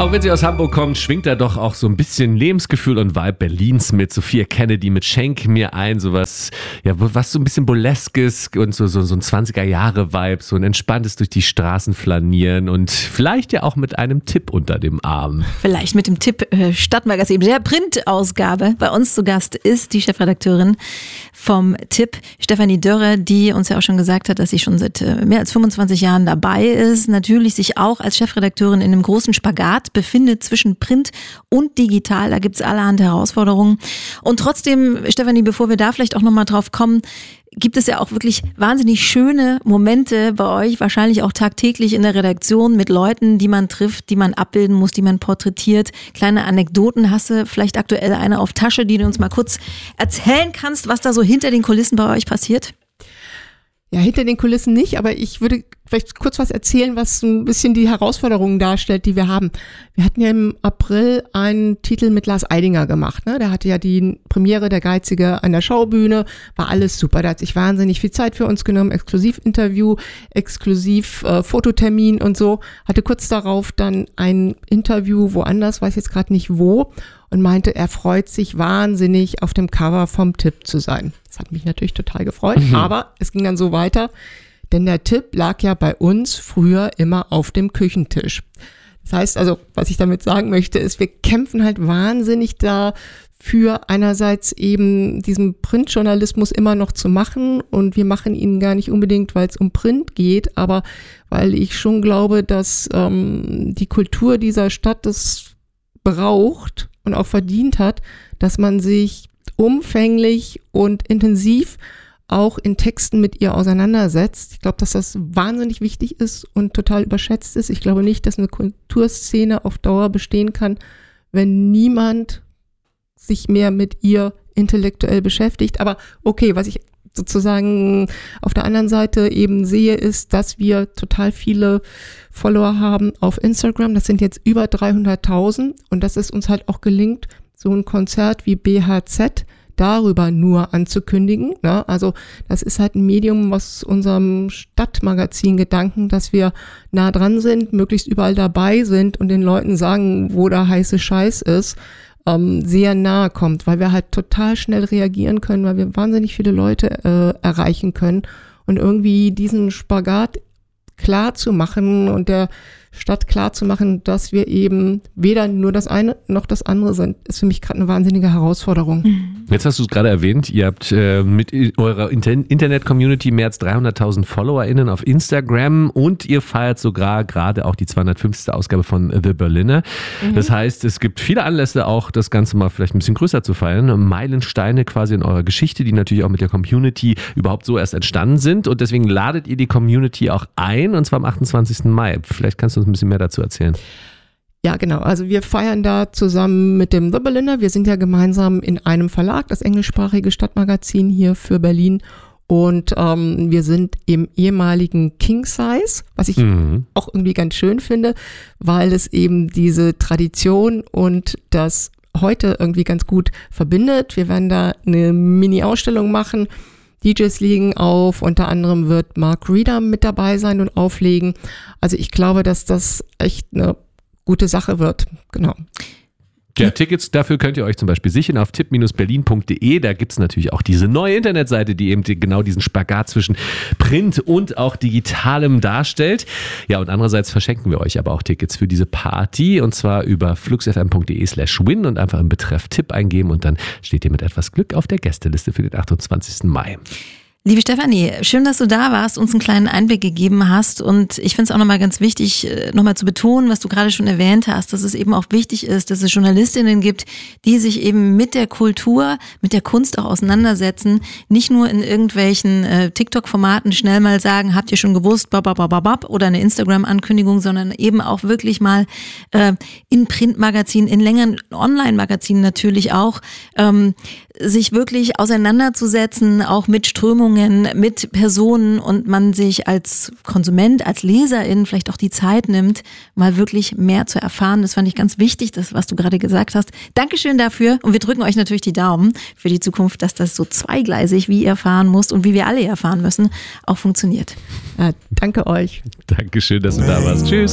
Auch wenn sie aus Hamburg kommt, schwingt da doch auch so ein bisschen Lebensgefühl und Vibe Berlins mit. Sophia Kennedy mit Schenk mir ein, sowas, ja, was so ein bisschen Burleskes und so ein 20er-Jahre-Vibe, so ein entspanntes durch die Straßen flanieren und vielleicht ja auch mit einem Tipp unter dem Arm. Vielleicht mit dem Tipp Stadtmagazin, der Printausgabe. Bei uns zu Gast ist die Chefredakteurin vom Tipp, Stefanie Dörre, die uns ja auch schon gesagt hat, dass sie schon seit mehr als 25 Jahren dabei ist. Natürlich sich auch als Chefredakteurin in einem großen Spagat befindet zwischen Print und digital. Da gibt's allerhand Herausforderungen. Und trotzdem, Stefanie, bevor wir da vielleicht auch nochmal drauf kommen, gibt es ja auch wirklich wahnsinnig schöne Momente bei euch, wahrscheinlich auch tagtäglich in der Redaktion mit Leuten, die man trifft, die man abbilden muss, die man porträtiert. Kleine Anekdoten, hast du vielleicht aktuell eine auf Tasche, die du uns mal kurz erzählen kannst, was da so hinter den Kulissen bei euch passiert? Ja, hinter den Kulissen nicht, aber ich würde vielleicht kurz was erzählen, was ein bisschen die Herausforderungen darstellt, die wir haben. Wir hatten ja im April einen Titel mit Lars Eidinger gemacht, ne? Der hatte ja die Premiere der Geizige an der Schaubühne, war alles super. Der hat sich wahnsinnig viel Zeit für uns genommen, Exklusivinterview, Fototermin und so. Hatte kurz darauf dann ein Interview woanders, weiß jetzt gerade nicht wo, und meinte, er freut sich wahnsinnig, auf dem Cover vom Tipp zu sein. Das hat mich natürlich total gefreut, aber es ging dann so weiter, denn der Tipp lag ja bei uns früher immer auf dem Küchentisch. Das heißt also, was ich damit sagen möchte, ist, wir kämpfen halt wahnsinnig dafür, einerseits eben diesen Printjournalismus immer noch zu machen, und wir machen ihn gar nicht unbedingt, weil es um Print geht, aber weil ich schon glaube, dass die Kultur dieser Stadt das braucht und auch verdient hat, dass man sich umfänglich und intensiv auch in Texten mit ihr auseinandersetzt. Ich glaube, dass das wahnsinnig wichtig ist und total überschätzt ist. Ich glaube nicht, dass eine Kulturszene auf Dauer bestehen kann, wenn niemand sich mehr mit ihr intellektuell beschäftigt. Aber okay, was ich sozusagen auf der anderen Seite eben sehe, ist, dass wir total viele Follower haben auf Instagram. Das sind jetzt über 300.000, und dass es uns halt auch gelingt, so ein Konzert wie BHZ darüber nur anzukündigen. Ne? Also das ist halt ein Medium, was unserem Stadtmagazin Gedanken, dass wir nah dran sind, möglichst überall dabei sind und den Leuten sagen, wo der heiße Scheiß ist, sehr nahe kommt, weil wir halt total schnell reagieren können, weil wir wahnsinnig viele Leute erreichen können, und irgendwie diesen Spagat klar zu machen und der Stadt klar zu machen, dass wir eben weder nur das eine noch das andere sind, ist für mich gerade eine wahnsinnige Herausforderung. Jetzt hast du es gerade erwähnt, ihr habt mit eurer Internet-Community mehr als 300.000 FollowerInnen auf Instagram, und ihr feiert sogar gerade auch die 250. Ausgabe von The Berliner. Das heißt, es gibt viele Anlässe, auch das Ganze mal vielleicht ein bisschen größer zu feiern. Meilensteine quasi in eurer Geschichte, die natürlich auch mit der Community überhaupt so erst entstanden sind, und deswegen ladet ihr die Community auch ein, und zwar am 28. Mai. Vielleicht kannst du uns ein bisschen mehr dazu erzählen. Ja, genau. Also wir feiern da zusammen mit dem The Berliner. Wir sind ja gemeinsam in einem Verlag, das englischsprachige Stadtmagazin hier für Berlin. Und wir sind im ehemaligen King Size, was ich auch irgendwie ganz schön finde, weil es eben diese Tradition und das heute irgendwie ganz gut verbindet. Wir werden da eine Mini-Ausstellung machen. DJs legen auf, unter anderem wird Mark Reeder mit dabei sein und auflegen. Also ich glaube, dass das echt eine gute Sache wird. Genau. Ja, Tickets dafür könnt ihr euch zum Beispiel sichern auf tipp-berlin.de. Da gibt es natürlich auch diese neue Internetseite, die eben genau diesen Spagat zwischen Print und auch Digitalem darstellt. Ja, und andererseits verschenken wir euch aber auch Tickets für diese Party, und zwar über fluxfm.de/win und einfach im Betreff Tipp eingeben, und dann steht ihr mit etwas Glück auf der Gästeliste für den 28. Mai. Liebe Stefanie, schön, dass du da warst, uns einen kleinen Einblick gegeben hast, und ich finde es auch nochmal ganz wichtig, nochmal zu betonen, was du gerade schon erwähnt hast, dass es eben auch wichtig ist, dass es Journalistinnen gibt, die sich eben mit der Kultur, mit der Kunst auch auseinandersetzen, nicht nur in irgendwelchen TikTok-Formaten schnell mal sagen, habt ihr schon gewusst, bababababab, oder eine Instagram-Ankündigung, sondern eben auch wirklich mal in Printmagazinen, in längeren Online-Magazinen natürlich auch, sich wirklich auseinanderzusetzen, auch mit Strömungen, mit Personen, und man sich als Konsument, als Leserin vielleicht auch die Zeit nimmt, mal wirklich mehr zu erfahren. Das fand ich ganz wichtig, das, was du gerade gesagt hast. Dankeschön dafür, und wir drücken euch natürlich die Daumen für die Zukunft, dass das so zweigleisig, wie ihr fahren müsst und wie wir alle erfahren müssen, auch funktioniert. Ja, danke euch. Dankeschön, dass du da warst. Tschüss.